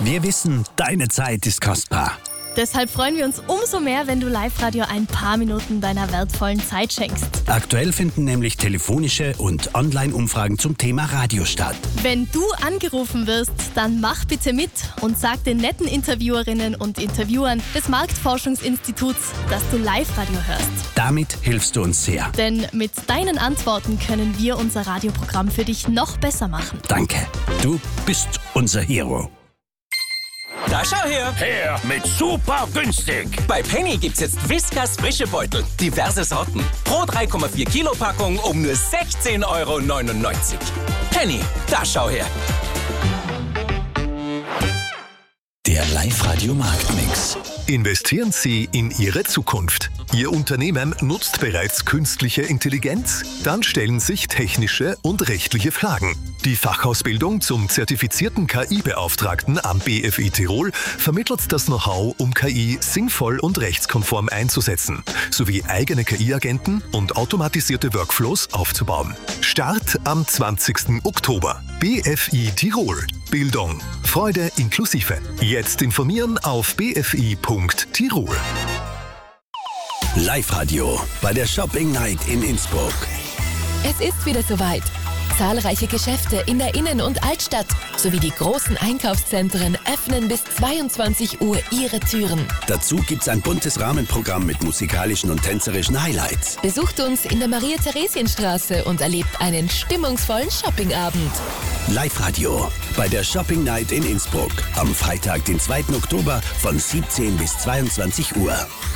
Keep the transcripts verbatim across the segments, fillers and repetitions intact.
Wir wissen, deine Zeit ist kostbar. Deshalb freuen wir uns umso mehr, wenn du Live-Radio ein paar Minuten deiner wertvollen Zeit schenkst. Aktuell finden nämlich telefonische und Online-Umfragen zum Thema Radio statt. Wenn du angerufen wirst, dann mach bitte mit und sag den netten Interviewerinnen und Interviewern des Marktforschungsinstituts, dass du Live-Radio hörst. Damit hilfst du uns sehr. Denn mit deinen Antworten können wir unser Radioprogramm für dich noch besser machen. Danke. Du bist unser Hero. Da schau her! Her mit super günstig! Bei Penny gibt's jetzt Whiskas frische Beutel. Diverse Sorten. Pro drei Komma vier Kilo Packung um nur sechzehn Euro neunundneunzig. Penny, da schau her! Der Live-Radio Marktmix. Investieren Sie in Ihre Zukunft. Ihr Unternehmen nutzt bereits künstliche Intelligenz? Dann stellen sich technische und rechtliche Fragen. Die Fachausbildung zum zertifizierten K I-Beauftragten am B F I Tirol vermittelt das Know-how, um K I sinnvoll und rechtskonform einzusetzen, sowie eigene K I-Agenten und automatisierte Workflows aufzubauen. Start am zwanzigsten Oktober. B F I Tirol. Bildung. Freude inklusive. Jetzt informieren auf b f i punkt tirol. Live-Radio bei der Shopping Night in Innsbruck. Es ist wieder soweit. Zahlreiche Geschäfte in der Innen- und Altstadt sowie die großen Einkaufszentren öffnen bis zweiundzwanzig Uhr ihre Türen. Dazu gibt's ein buntes Rahmenprogramm mit musikalischen und tänzerischen Highlights. Besucht uns in der Maria-Theresien-Straße und erlebt einen stimmungsvollen Shoppingabend. Live-Radio bei der Shopping Night in Innsbruck am Freitag, den zweiten Oktober von siebzehn bis zweiundzwanzig Uhr.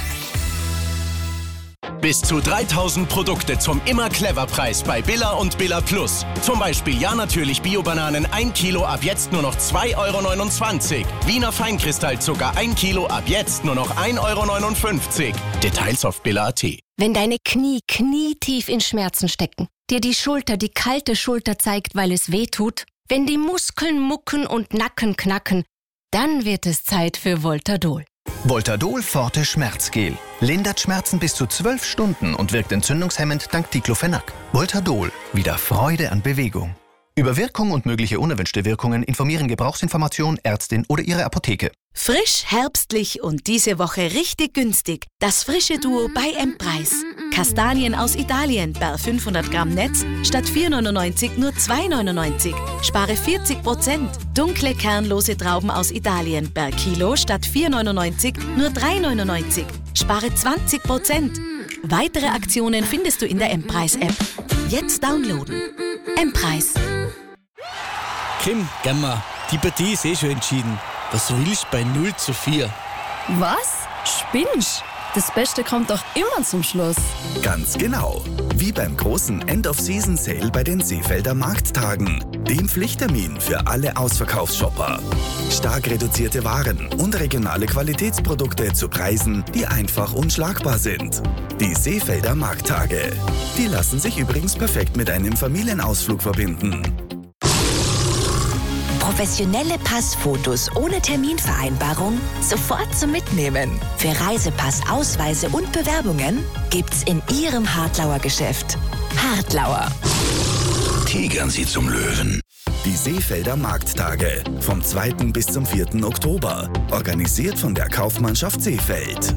Bis zu dreitausend Produkte zum Immer-Clever-Preis bei Billa und Billa Plus. Zum Beispiel ja natürlich Bio-Bananen ein Kilo ab jetzt nur noch zwei Euro neunundzwanzig. Wiener Feinkristallzucker ein Kilo ab jetzt nur noch ein Euro neunundfünfzig. Details auf billa punkt a t. Wenn deine Knie knietief in Schmerzen stecken, dir die Schulter die kalte Schulter zeigt, weil es weh tut, wenn die Muskeln mucken und Nacken knacken, dann wird es Zeit für Voltadol. Voltadol Forte Schmerzgel. Lindert Schmerzen bis zu zwölf Stunden und wirkt entzündungshemmend dank Diclofenac. Voltadol. Wieder Freude an Bewegung. Über Wirkung und mögliche unerwünschte Wirkungen informieren Gebrauchsinformation, Ärztin oder Ihre Apotheke. Frisch, herbstlich und diese Woche richtig günstig. Das frische Duo bei M-Preis. Kastanien aus Italien per fünfhundert Gramm Netz statt vier neunundneunzig nur zwei neunundneunzig. Spare vierzig Prozent. Dunkle, kernlose Trauben aus Italien per Kilo statt vier neunundneunzig nur drei neunundneunzig. Spare zwanzig Prozent. Weitere Aktionen findest du in der M-Preis-App. Jetzt downloaden. M-Preis. Kim, Gamma, die Partie ist eh schon entschieden. Was willst du bei null zu vier? Was? Spinnst? Das Beste kommt doch immer zum Schluss. Ganz genau. Wie beim großen End-of-Season-Sale bei den Seefelder Markttagen. Dem Pflichttermin für alle Ausverkaufsshopper. Stark reduzierte Waren und regionale Qualitätsprodukte zu Preisen, die einfach unschlagbar sind. Die Seefelder Markttage. Die lassen sich übrigens perfekt mit einem Familienausflug verbinden. Professionelle Passfotos ohne Terminvereinbarung sofort zum Mitnehmen. Für Reisepass, Ausweise und Bewerbungen gibt's in Ihrem Hartlauer Geschäft. Hartlauer. Tigern Sie zum Löwen. Die Seefelder Markttage vom zweiten bis zum vierten Oktober. Organisiert von der Kaufmannschaft Seefeld.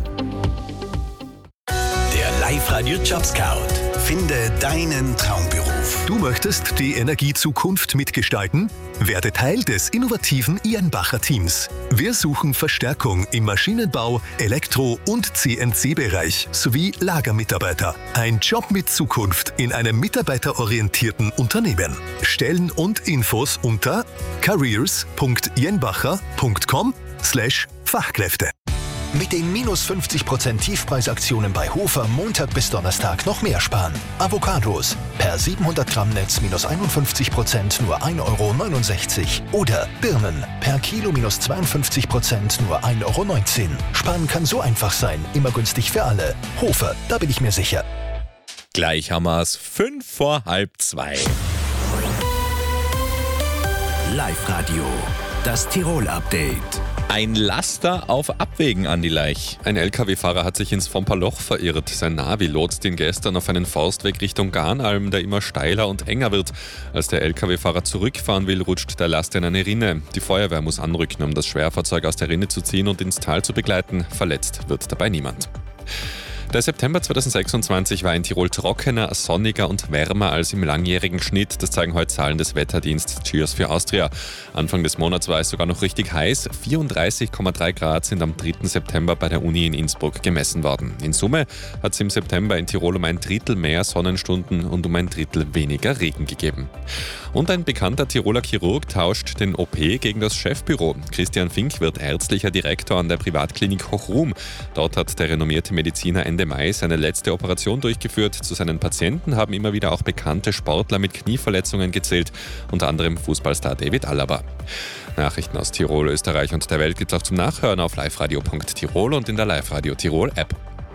Der Live-Radio Job Scout. Finde deinen Traumberuf. Du möchtest die Energiezukunft mitgestalten? Werde Teil des innovativen Ienbacher-Teams. Wir suchen Verstärkung im Maschinenbau, Elektro- und C N C-Bereich sowie Lagermitarbeiter. Ein Job mit Zukunft in einem mitarbeiterorientierten Unternehmen. Stellen und Infos unter careers punkt jenbacher punkt com slash Fachkräfte. Mit den minus fünfzig Prozent Tiefpreisaktionen bei Hofer Montag bis Donnerstag noch mehr sparen. Avocados per siebenhundert Gramm Netz minus einundfünfzig Prozent nur ein Euro neunundsechzig. Oder Birnen per Kilo minus zweiundfünfzig Prozent nur ein Euro neunzehn. Sparen kann so einfach sein, immer günstig für alle. Hofer, da bin ich mir sicher. Gleich haben wir's fünf vor halb zwei. Live-Radio, das Tirol-Update. Ein Laster auf Abwägen an die Laich. Ein L K W-Fahrer hat sich ins Vomperloch verirrt. Sein Navi lotst ihn gestern auf einen Forstweg Richtung Garnalm, der immer steiler und enger wird. Als der L K W-Fahrer zurückfahren will, rutscht der Laster in eine Rinne. Die Feuerwehr muss anrücken, um das Schwerfahrzeug aus der Rinne zu ziehen und ins Tal zu begleiten. Verletzt wird dabei niemand. Der September zweitausendsechsundzwanzig war in Tirol trockener, sonniger und wärmer als im langjährigen Schnitt. Das zeigen heute Zahlen des Wetterdienstes Cheers für Austria. Anfang des Monats war es sogar noch richtig heiß. vierunddreißig Komma drei Grad sind am dritten September bei der Uni in Innsbruck gemessen worden. In Summe hat es im September in Tirol um ein Drittel mehr Sonnenstunden und um ein Drittel weniger Regen gegeben. Und ein bekannter Tiroler Chirurg tauscht den O P gegen das Chefbüro. Christian Fink wird ärztlicher Direktor an der Privatklinik Hochruhm. Dort hat der renommierte Mediziner Ende Mai seine letzte Operation durchgeführt. Zu seinen Patienten haben immer wieder auch bekannte Sportler mit Knieverletzungen gezählt, unter anderem Fußballstar David Alaba. Nachrichten aus Tirol, Österreich und der Welt gibt es auch zum Nachhören auf liveradio punkt tirol und in der Live-Radio Tirol App.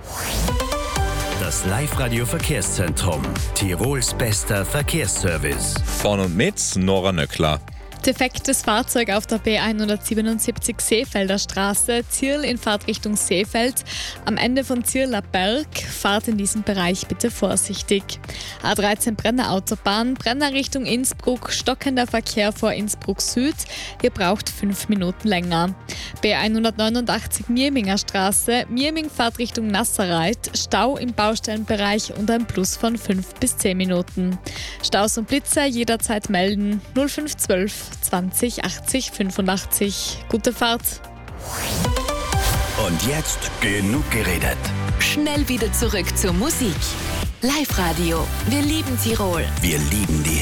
Das Live-Radio Verkehrszentrum. Tirols bester Verkehrsservice. Von und mit Nora Nöckler. Defektes Fahrzeug auf der B hundertsiebenundsiebzig Seefelder Straße, Zierl in Fahrtrichtung Seefeld. Am Ende von Zierler Berg, fahrt in diesem Bereich bitte vorsichtig. A dreizehn Brenner Autobahn, Brenner Richtung Innsbruck, stockender Verkehr vor Innsbruck Süd. Ihr braucht fünf Minuten länger. B hundertneunundachtzig Mirminger Straße, Mirming Fahrtrichtung Nasserreit, Stau im Baustellenbereich und ein Plus von fünf bis zehn Minuten. Staus und Blitzer jederzeit melden null fünf zwölf zwanzig achtzig fünfundachtzig. Gute Fahrt. Und jetzt genug geredet. Schnell wieder zurück zur Musik. Live-Radio. Wir lieben Tirol. Wir lieben die